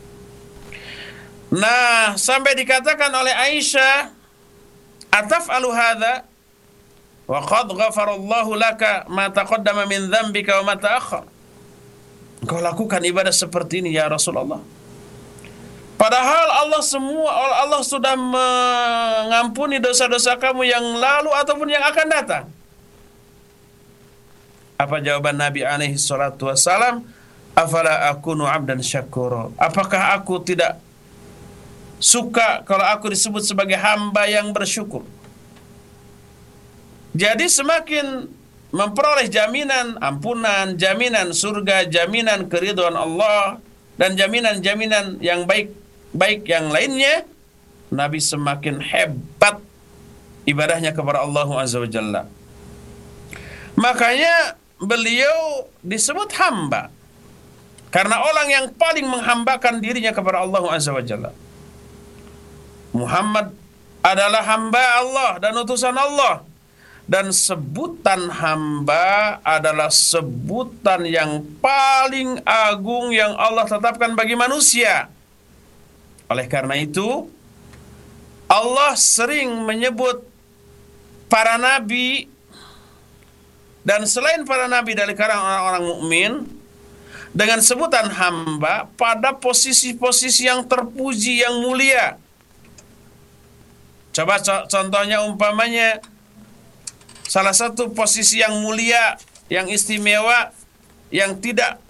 Nah, sampai dikatakan oleh Aisyah, ataf'alu hadza wa qad ghafarallahu laka ma taqaddama min dzambika wa ma ta'akhkhar. Engkau lakukan ibadah seperti ini ya Rasulullah, padahal Allah sudah mengampuni dosa-dosa kamu yang lalu ataupun yang akan datang. Apa jawaban Nabi alaihi salatu wassalam? Afala akunu abdan syakura. Apakah aku tidak suka kalau aku disebut sebagai hamba yang bersyukur? Jadi semakin memperoleh jaminan ampunan, jaminan surga, jaminan keridhaan Allah, dan jaminan-jaminan yang baik yang lainnya, Nabi semakin hebat ibadahnya kepada Allah Azza wa Jalla. Makanya beliau disebut hamba karena orang yang paling menghambakan dirinya kepada Allah Azza wa Jalla. Muhammad adalah hamba Allah dan utusan Allah, dan sebutan hamba adalah sebutan yang paling agung yang Allah tetapkan bagi manusia. Oleh karena itu, Allah sering menyebut para nabi dan selain para nabi dari kalangan orang-orang mukmin dengan sebutan hamba pada posisi-posisi yang terpuji, yang mulia. Coba contohnya, umpamanya salah satu posisi yang mulia, yang istimewa, yang tidak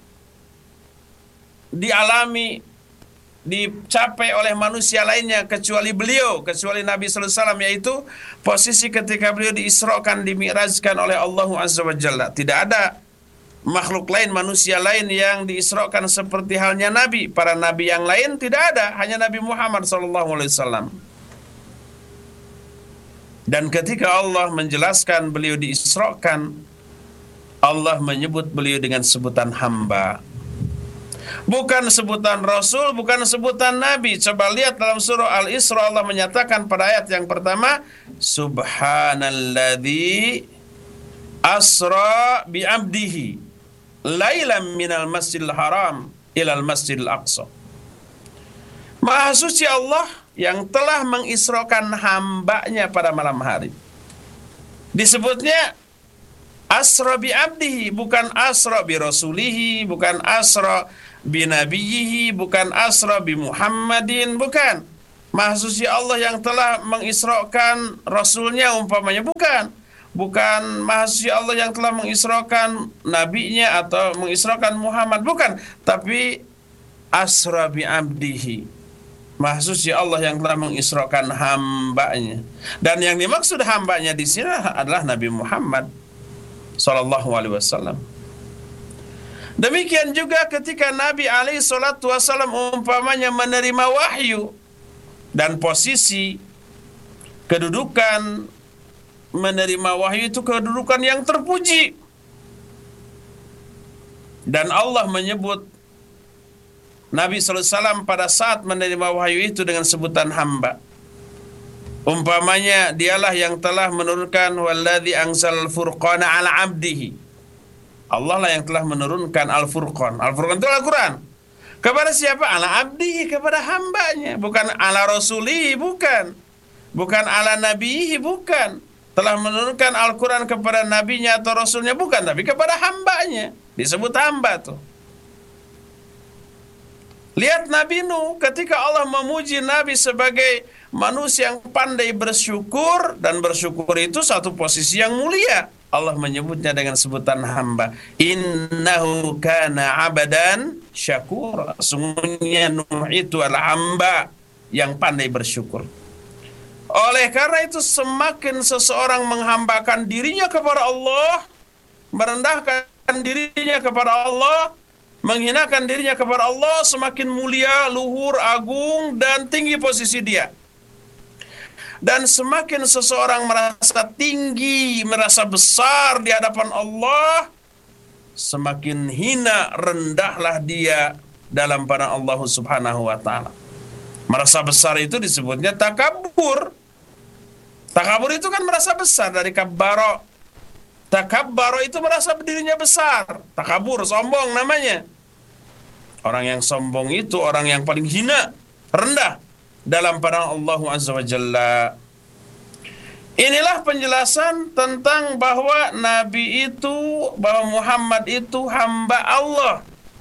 dialami, dicapai oleh manusia lainnya kecuali beliau, kecuali Nabi sallallahu alaihi wasallam, yaitu posisi ketika beliau diisrokan, dimi'rajkan oleh Allah Azza wa Jalla. Tidak ada makhluk lain, manusia lain yang diisrokan seperti halnya Nabi. Para nabi yang lain tidak ada, hanya Nabi Muhammad sallallahu alaihi wasallam. Dan ketika Allah menjelaskan beliau diisrokan, Allah menyebut beliau dengan sebutan hamba, bukan sebutan Rasul, bukan sebutan Nabi. Coba lihat dalam surah Al-Isra, Allah menyatakan pada ayat yang pertama, Subhanalladzi asra bi'abdihi lailam minal masjidil haram ilal Masjidil Aqsa. Maha suci Allah yang telah mengisrakan hambanya pada malam hari. Disebutnya asra bi abdihi, bukan asra bi rasulihi, bukan asra bi nabiyhi, bukan asra bi Muhammadin, bukan. Maha suci Allah yang telah mengisrakan rasulnya umpamanya, bukan. Bukan Maha suci Allah yang telah mengisrakan nabinya atau mengisrakan Muhammad, bukan. Tapi asra bi abdihi, Maha suci Allah yang telah mengisrakan hambanya. Dan yang dimaksud hambanya di sini adalah Nabi Muhammad sallallahu alaihi wasallam. Demikian juga ketika Nabi alaihi salatu wasallam umpamanya menerima wahyu, dan posisi kedudukan menerima wahyu itu kedudukan yang terpuji. Dan Allah menyebut Nabi sallallahu alaihi wasallam pada saat menerima wahyu itu dengan sebutan hamba. Umpamanya dialah yang telah menurunkan walladzi anzal furqana ala abdihi. Allah lah yang telah menurunkan Al-Furqan. Al-Furqan itu Al-Quran. Kepada siapa? Ala abdihi, kepada hambanya. Bukan ala rasulihi, bukan. Bukan ala nabihi, bukan. Telah menurunkan Al-Quran kepada nabinya atau rasulnya, bukan. Tapi kepada hambanya. Disebut hamba tuh. Lihat Nabi Nuh, ketika Allah memuji Nabi sebagai manusia yang pandai bersyukur, dan bersyukur itu satu posisi yang mulia. Allah menyebutnya dengan sebutan hamba. Innahu kana abadan syakura. Sungguhnya Nuh itu adalah hamba yang pandai bersyukur. Oleh karena itu semakin seseorang menghambakan dirinya kepada Allah, merendahkan dirinya kepada Allah, menghinakan dirinya kepada Allah, semakin mulia, luhur, agung, dan tinggi posisi dia. Dan semakin seseorang merasa tinggi, merasa besar di hadapan Allah, semakin hina, rendahlah dia dalam pandangan Allah Subhanahu wa ta'ala. Merasa besar itu disebutnya takabur. Takabur itu kan merasa besar, dari kabbaro. Takabbaro itu merasa dirinya besar. Takabur, sombong namanya. Orang yang sombong itu orang yang paling hina, rendah dalam pandangan Allah Azza wa Jalla. Inilah penjelasan tentang bahwa Nabi itu, bahwa Muhammad itu hamba Allah.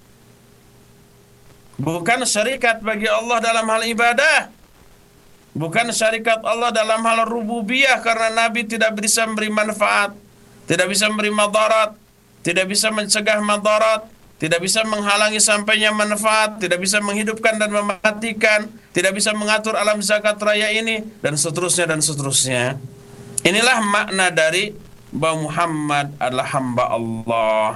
Bukan syarikat bagi Allah dalam hal ibadah. Bukan syarikat Allah dalam hal rububiyah, karena Nabi tidak bisa memberi manfaat, tidak bisa memberi madarat, tidak bisa mencegah madarat, tidak bisa menghalangi sampainya manfaat, tidak bisa menghidupkan dan mematikan, tidak bisa mengatur alam zakat raya ini, dan seterusnya dan seterusnya. Inilah makna dari bahwa Muhammad adalah hamba Allah.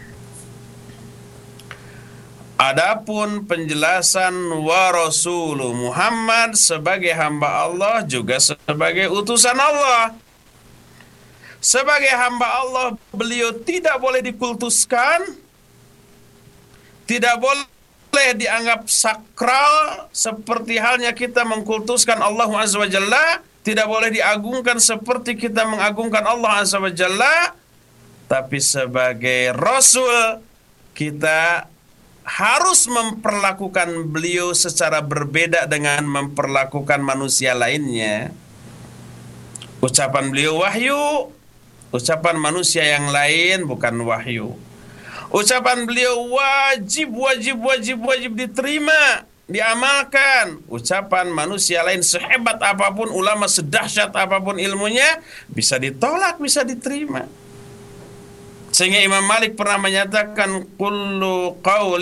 Adapun penjelasan wa rasulu, Muhammad sebagai hamba Allah juga sebagai utusan Allah. Sebagai hamba Allah, beliau tidak boleh dikultuskan, tidak boleh dianggap sakral seperti halnya kita mengkultuskan Allah Azza wa Jalla, tidak boleh diagungkan seperti kita mengagungkan Allah Azza wa Jalla. Tapi sebagai Rasul, kita harus memperlakukan beliau secara berbeda dengan memperlakukan manusia lainnya. Ucapan beliau wahyu, ucapan manusia yang lain bukan wahyu. Ucapan beliau wajib diterima, diamalkan. Ucapan manusia lain sehebat apapun, ulama sedahsyat apapun ilmunya, bisa ditolak, bisa diterima. Sehingga Imam Malik pernah menyatakan kullu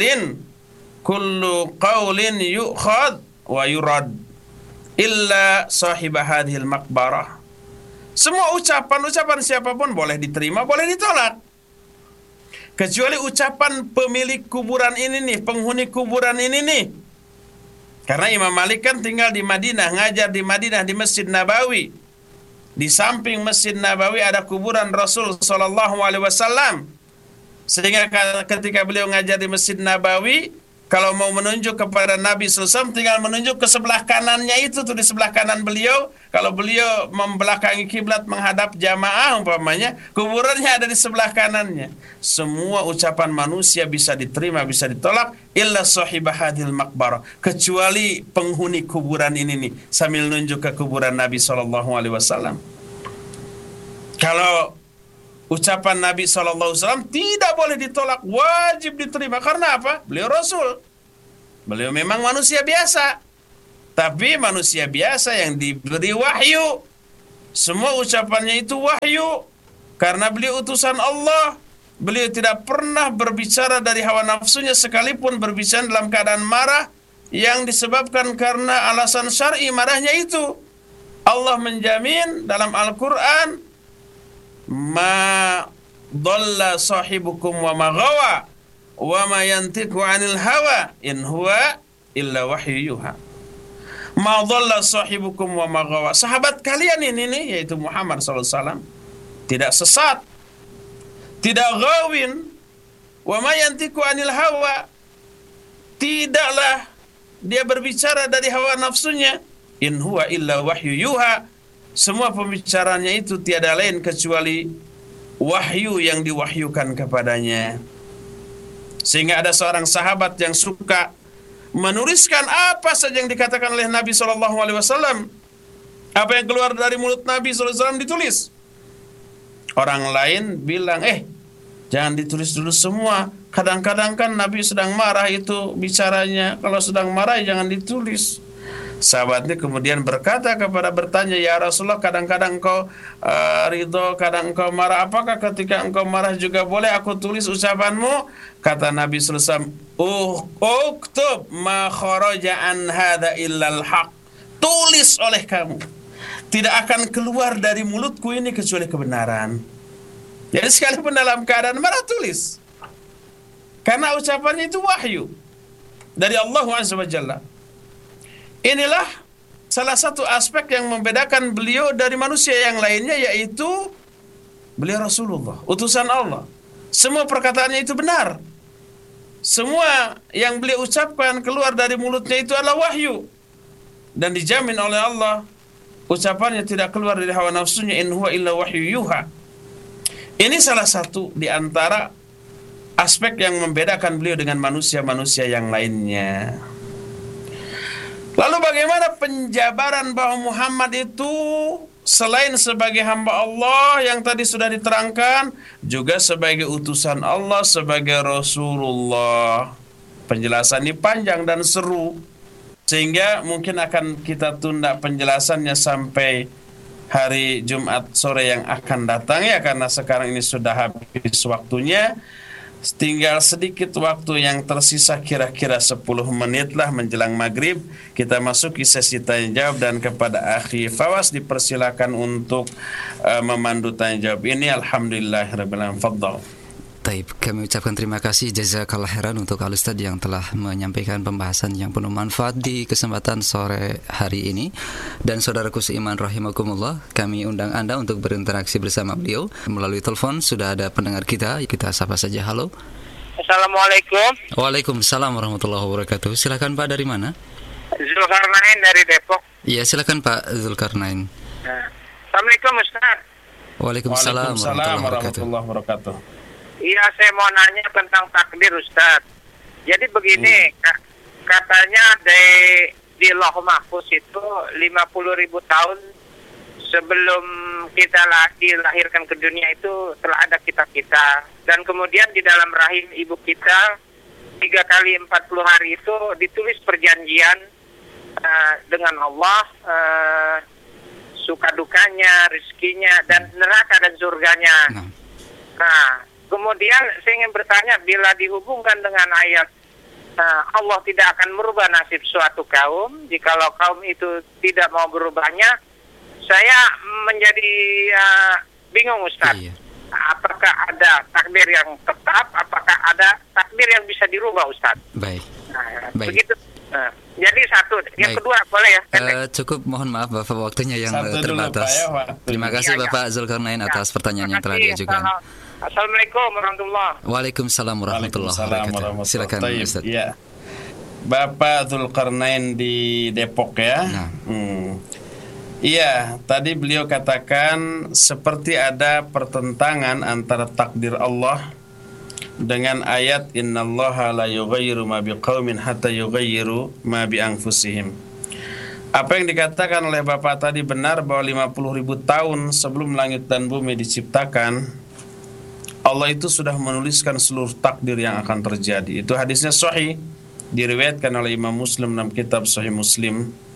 qaulin yu'khad wa yurad illa sahibah hadhil maqbarah. Semua ucapan siapapun boleh diterima, boleh ditolak, kecuali ucapan pemilik kuburan ini nih, penghuni kuburan ini nih. Karena Imam Malik kan tinggal di Madinah, ngajar di Madinah di Masjid Nabawi. Di samping Masjid Nabawi ada kuburan Rasul sallallahu alaihi wasallam. Sehingga ketika beliau ngajar di Masjid Nabawi, kalau mau menunjuk kepada Nabi SAW, tinggal menunjuk ke sebelah kanannya itu, tuh di sebelah kanan beliau. Kalau beliau membelakangi kiblat menghadap jamaah umpamanya, kuburannya ada di sebelah kanannya. Semua ucapan manusia bisa diterima, bisa ditolak, illa sahibah hadhil maqbarah, kecuali penghuni kuburan ini nih, sambil nunjuk ke kuburan Nabi SAW. Kalau ucapan Nabi SAW tidak boleh ditolak, wajib diterima. Karena apa? Beliau Rasul. Beliau memang manusia biasa, tapi manusia biasa yang diberi wahyu. Semua ucapannya itu wahyu, karena beliau utusan Allah. Beliau tidak pernah berbicara dari hawa nafsunya, sekalipun berbicara dalam keadaan marah yang disebabkan karena alasan syar'i marahnya itu. Allah menjamin dalam Al-Quran, ma dhalla sahibukum wa ma ghawa wa ma yantiqu 'anil hawa in huwa illa wahyu yuha. Ma dhalla sahibukum wa ma ghawa. Sahabat kalian ini nih, yaitu Muhammad sallallahu alaihi wasallam, tidak sesat, tidak ghawin, wa ma yantiqu 'anil hawa, tidaklah dia berbicara dari hawa nafsunya, in huwa illa wahyu yuha. Semua pembicaraannya itu tiada lain kecuali wahyu yang diwahyukan kepadanya. Sehingga ada seorang sahabat yang suka menuliskan apa saja yang dikatakan oleh Nabi SAW. Apa yang keluar dari mulut Nabi SAW ditulis. Orang lain bilang, jangan ditulis dulu semua. Kadang-kadang kan Nabi sedang marah itu bicaranya. Kalau sedang marah jangan ditulis. Sahabatnya kemudian bertanya, ya Rasulullah, kadang-kadang engkau ridho, kadang engkau marah. Apakah ketika engkau marah juga boleh aku tulis ucapanmu? Kata Nabi SAW, uktub ma kharaja an hadha illal haq. Tulis oleh kamu. Tidak akan keluar dari mulutku ini kecuali kebenaran. Jadi sekalipun dalam keadaan marah, tulis. Karena ucapannya itu wahyu dari Allah Azza wa Jalla. Inilah salah satu aspek yang membedakan beliau dari manusia yang lainnya, yaitu beliau Rasulullah, utusan Allah. Semua perkataannya itu benar. Semua yang beliau ucapkan keluar dari mulutnya itu adalah wahyu. Dan dijamin oleh Allah, ucapannya tidak keluar dari hawa nafsunya, in huwa illa wahyu yuha. Ini salah satu di antara aspek yang membedakan beliau dengan manusia-manusia yang lainnya. Lalu bagaimana penjabaran bahwa Muhammad itu selain sebagai hamba Allah yang tadi sudah diterangkan, juga sebagai utusan Allah, sebagai Rasulullah. Penjelasan ini panjang dan seru, sehingga mungkin akan kita tunda penjelasannya sampai hari Jumat sore yang akan datang ya, karena sekarang ini sudah habis waktunya. Tinggal sedikit waktu yang tersisa, kira-kira 10 menit lah menjelang maghrib. Kita masuki sesi tanya jawab, dan kepada Akhi Fawas dipersilakan untuk memandu tanya jawab ini. Alhamdulillahirabbil alamin. Fadhal. Taib, kami ucapkan terima kasih jazakallah khairan untuk Al-Ustaz yang telah menyampaikan pembahasan yang penuh manfaat di kesempatan sore hari ini. Dan saudaraku seiman rahimakumullah, kami undang Anda untuk berinteraksi bersama beliau melalui telepon. Sudah ada pendengar kita sapa saja. Halo. Assalamualaikum. Waalaikumsalam warahmatullahi wabarakatuh. Silakan Pak, dari mana? Zulkarnain dari Depok. Iya, silakan Pak Zulkarnain. Assalamualaikum Ustaz. Waalaikumsalam warahmatullahi wabarakatuh. Iya, saya mau nanya tentang takdir Ustaz. Jadi begini, katanya di Lauh Mahfuz itu 50.000 tahun sebelum kita dilahirkan ke dunia itu telah ada kitab kita. Dan kemudian di dalam rahim ibu kita 3 kali 40 hari itu ditulis perjanjian dengan Allah, suka dukanya, rezekinya, dan neraka dan surganya. Nah, kemudian saya ingin bertanya, bila dihubungkan dengan ayat Allah tidak akan merubah nasib suatu kaum, jikalau kaum itu tidak mau berubahnya, saya menjadi bingung Ustaz. Iya. Apakah ada takdir yang tetap, apakah ada takdir yang bisa dirubah Ustaz? Baik. Baik. Begitu. Jadi satu, yang kedua boleh ya? Cukup, mohon maaf Bapak, waktunya yang terbatas. Terima kasih Bapak Zulkarnain atas pertanyaan yang telah diajukan. Assalamualaikum warahmatullahi wabarakatuh. Waalaikumsalam warahmatullahi wabarakatuh. Silakan Ustaz. Ya. Bapak Dzulqarnain di Depok ya. Nah. Iya, tadi beliau katakan seperti ada pertentangan antara takdir Allah dengan ayat innallaha la yughayyiru ma biqaumin hatta yughayyiru ma bi anfusihim. Apa yang dikatakan oleh Bapak tadi benar, bahwa 50.000 tahun sebelum langit dan bumi diciptakan, Allah itu sudah menuliskan seluruh takdir yang akan terjadi. Itu hadisnya sahih, diriwayatkan oleh Imam Muslim dalam kitab Sahih Muslim.